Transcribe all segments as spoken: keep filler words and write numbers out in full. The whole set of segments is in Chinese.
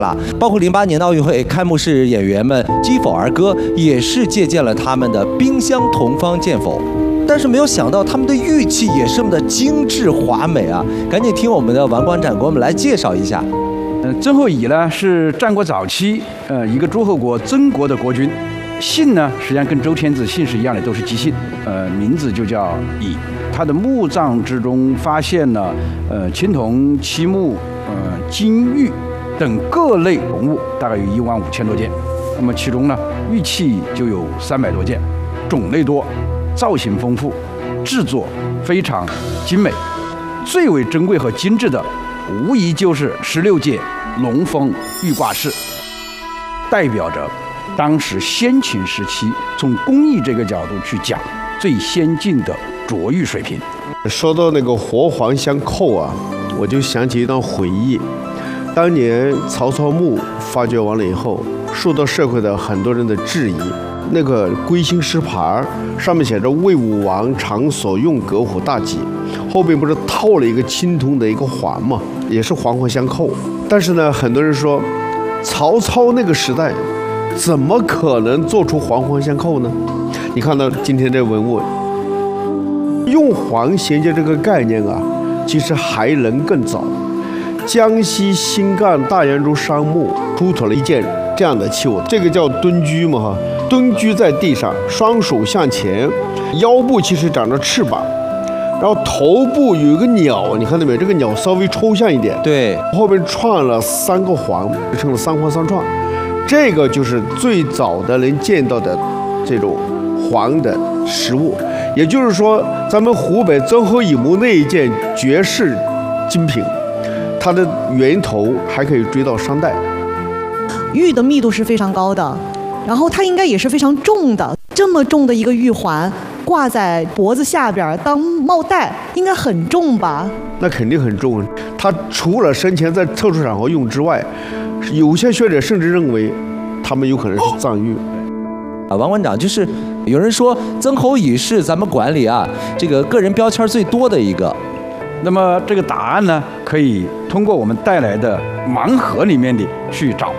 了。包括零八年的奥运会开幕式演员们《击否儿歌》也是借鉴了他们的冰箱同方剑否。但是没有想到他们的玉器也是这么的精致华美啊！赶紧听我们的王馆长给我们来介绍一下。 嗯，曾侯乙呢是战国早期呃一个诸侯国曾国的国君，姓呢实际上跟周天子姓是一样的，都是姬姓，呃名字就叫乙。他的墓葬之中发现了呃青铜漆木、呃金玉等各类文物，大概有一万五千多件。那么其中呢玉器就有三百多件，种类多。造型丰富，制作非常精美，最为珍贵和精致的，无疑就是十六届龙凤玉挂饰，代表着当时先秦时期从工艺这个角度去讲最先进的琢玉水平。 说到那个活黄相扣啊，我就想起一段回忆。当年曹操墓发掘完了以后，受到社会的很多人的质疑。那个龟心石牌上面写着魏武王常所用革虎大戟，后边不是套了一个青铜的一个环嘛，也是环环相扣。但是呢，很多人说曹操那个时代怎么可能做出环环相扣呢？你看到今天这文物，用环衔接这个概念啊，其实还能更早。江西新干大洋洲商墓出土了一件这样的器物，这个叫蹲居嘛哈。蹲居在地上，双手向前，腰部其实长着翅膀，然后头部有一个鸟，你看到没有？这个鸟稍微抽象一点， 对， 后边串了三个环，成了三环三串。这个就是最早的能见到的这种环的实物，也就是说，咱们湖北曾侯乙墓那一件绝世精品，它的源头还可以追到商代。 玉的密度是非常高的。然后它应该也是非常重的，这么重的一个玉环挂在脖子下边当帽带，应该很重吧？ 那肯定很重。它除了生前在特殊场合用之外，有些学者甚至认为，他们有可能是藏玉。 啊，王馆长，就是有人说曾侯乙是咱们馆里啊这个个人标签最多的一个。 那么这个答案呢，可以通过我们带来的盲盒里面的去找。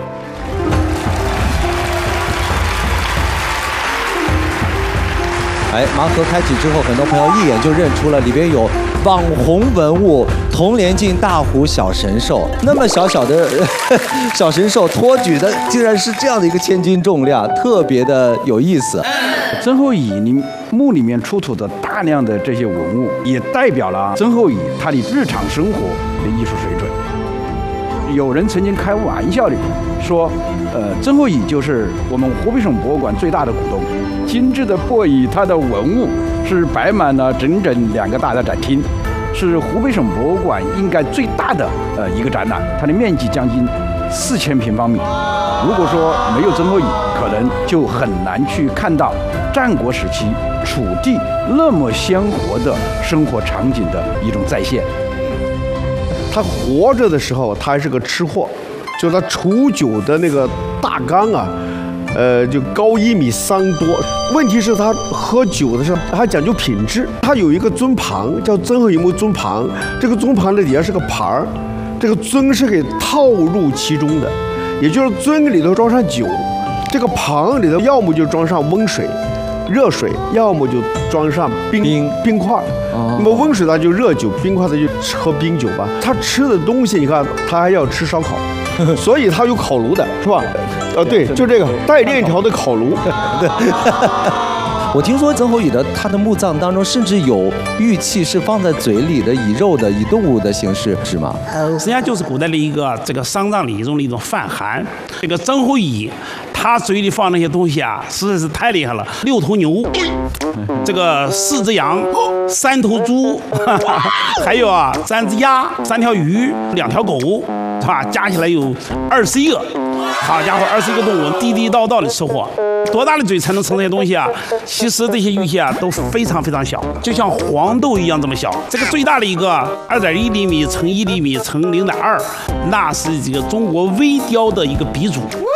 哎，盲盒开启之后，很多朋友一眼就认出了里边有网红文物铜连镜大壶小神兽。那么小小的小神兽托举的，竟然是这样的一个千斤重量，特别的有意思。 曾侯乙墓里面出土的大量的这些文物，也代表了曾侯乙他的日常生活的艺术水准。有人曾经开玩笑的说，呃，曾侯乙就是我们湖北省博物馆最大的股东。精致的破椅，它的文物是摆满了整整两个大的展厅，是湖北省博物馆应该最大的呃一个展览，它的面积将近四千平方米。如果说没有曾侯乙，可能就很难去看到战国时期楚地那么鲜活的生活场景的一种再现。 他活着的时候，他还是个吃货，就是他储酒的那个大缸啊。呃，就高一米三多。问题是，他喝酒的时候还讲究品质。他有一个尊盘，叫曾侯乙墓尊盘。这个尊盘的底下是个盘儿，这个尊是给套入其中的，也就是尊里头装上酒，这个盘里头要么就装上温水、热水，要么就装上冰冰冰块。哦、那么温水它就热酒，冰块它就喝冰酒吧。他吃的东西，你看他还要吃烧烤。所以它有烤炉的，是吧？呃，对，就这个带链条的烤炉。 我听说曾侯乙的他的墓葬当中，甚至有玉器是放在嘴里的，以肉的、以动物的形式，是吗？ 呃，实际上就是古代的一个这个丧葬礼中的一种泛含。这个曾侯乙，他嘴里放那些东西啊，实在是太厉害了。六头牛，这个四只羊，三头猪，还有啊三只鸭，三条鱼，两条狗。是吧？加起来有二十一个，好家伙，二十一个动物，地地道道的吃货。多大的嘴才能盛这些东西啊？其实这些玉器啊都非常非常小，就像黄豆一样这么小。这个最大的一个二点一厘米乘一厘米乘零点二，那是这个中国微雕的一个鼻祖。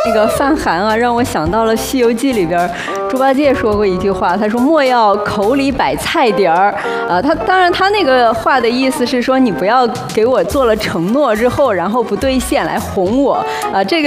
那个范寒啊，让我想到了《西游记》里边猪八戒说过一句话，他说莫要口里摆菜碟儿啊。他当然他那个话的意思是说，你不要给我做了承诺之后，然后不兑现来哄我啊。这个